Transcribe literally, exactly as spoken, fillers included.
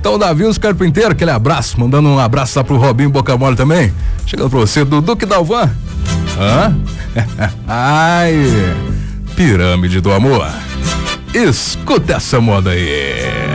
Então, Davi, os carpinteiros, aquele abraço, mandando um abraço lá pro Robinho Boca Mole também. Chegando pra você, do Duque Dalvan. Hã? Ai, Pirâmide do Amor. Escuta essa moda aí.